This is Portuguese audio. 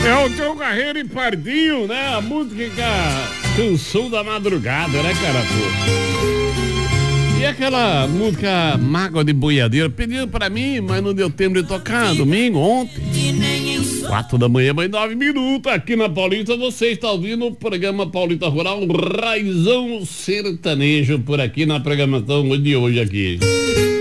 É o Teu Carreiro e Pardinho, né? A música Canção da Madrugada, né, cara? E aquela música Mágoa de Boiadeira, pediram pra mim, mas não deu tempo de tocar, domingo, ontem. 4 da manhã, mais 9 minutos, aqui na Paulista, você está ouvindo o programa Paulista Rural, Raizão Sertanejo, por aqui na programação de hoje aqui.